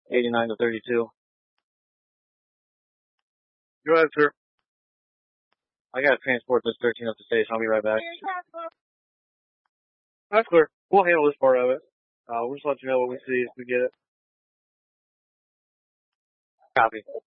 89 to 32. Go ahead, sir. I gotta transport this 13 up to station. I'll be right back. That's clear. We'll handle this part of it. We'll just let you know what we see if we get it. Copy.